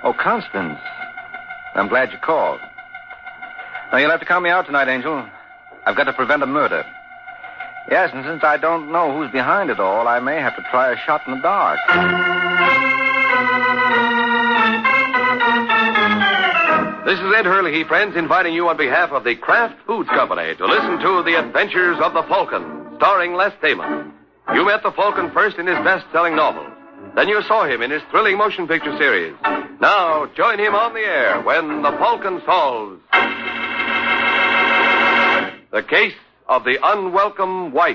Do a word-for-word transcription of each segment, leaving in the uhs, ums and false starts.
Oh, Constance. I'm glad you called. Now, you'll have to count me out tonight, Angel. I've got to prevent a murder. Yes, and since I don't know who's behind it all, I may have to try a shot in the dark. This is Ed Hurley, friends, inviting you on behalf of the Kraft Foods Company to listen to The Adventures of the Falcon, starring Les Damon. You met the Falcon first in his best-selling novel. Then you saw him in his thrilling motion picture series. Now, join him on the air when the Falcon solves the case of the unwelcome wife.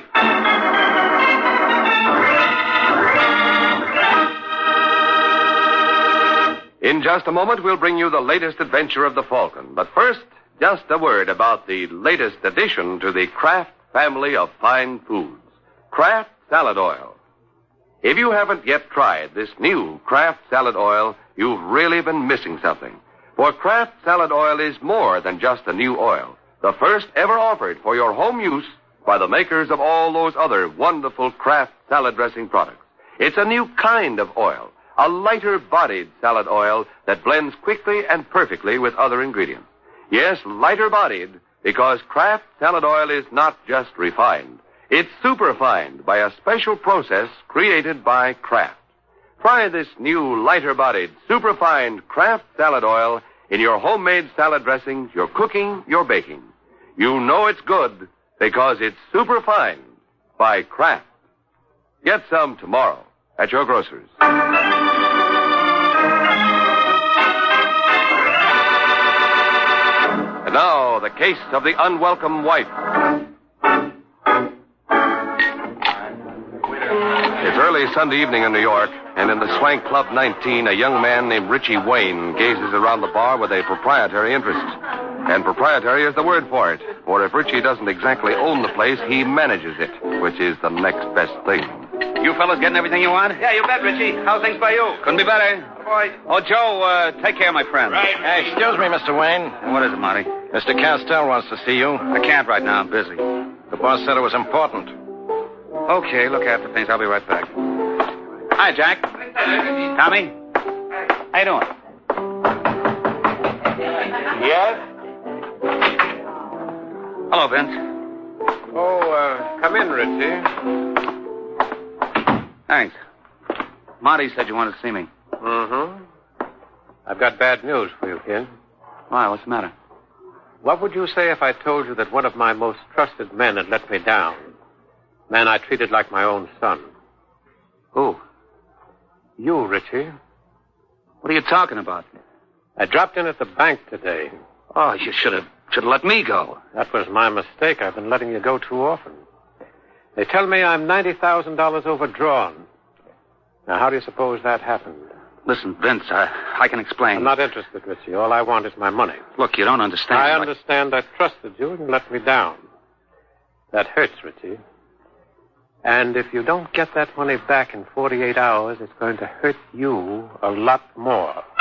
In just a moment, we'll bring you the latest adventure of the Falcon. But first, just a word about the latest addition to the Kraft family of fine foods, Kraft Salad Oil. If you haven't yet tried this new Kraft Salad Oil, you've really been missing something. For Kraft Salad Oil is more than just a new oil, the first ever offered for your home use by the makers of all those other wonderful Kraft salad dressing products. It's a new kind of oil, a lighter-bodied salad oil that blends quickly and perfectly with other ingredients. Yes, lighter-bodied, because Kraft Salad Oil is not just refined. It's superfined by a special process created by Kraft. Try this new lighter-bodied, superfined Kraft Salad Oil in your homemade salad dressings, your cooking, your baking. You know it's good because it's superfined by Kraft. Get some tomorrow at your grocer's. And now, the case of the unwelcome wife. It's early Sunday evening in New York, and in the Swank Club nineteen, a young man named Richie Wayne gazes around the bar with a proprietary interest. And proprietary is the word for it, for if Richie doesn't exactly own the place, he manages it, which is the next best thing. You fellas getting everything you want? Yeah, you bet, Richie. How's things by you? Couldn't be better. Oh, boy. Oh, Joe, uh, take care of my friend. Right. Hey, excuse me, Mister Wayne. What is it, Marty? Mister Castell wants to see you. I can't right now. I'm busy. The boss said it was important. Okay, look after things. I'll be right back. Hi, Jack. Tommy? How you doing? Yes? Hello, Vince. Oh, uh, come in, Richie. Thanks. Marty said you wanted to see me. Mm-hmm. I've got bad news for you, kid. Why, what's the matter? What would you say if I told you that one of my most trusted men had let me down? Man I treated like my own son. Who? You, Richie. What are you talking about? I dropped in at the bank today. Oh, you should have should have let me go. That was my mistake. I've been letting you go too often. They tell me I'm ninety thousand dollars overdrawn. Now, how do you suppose that happened? Listen, Vince, I, I can explain. I'm not interested, Richie. All I want is my money. Look, you don't understand. I like... understand I trusted you and you let me down. That hurts, Richie. And if you don't get that money back in forty-eight hours, it's going to hurt you a lot more.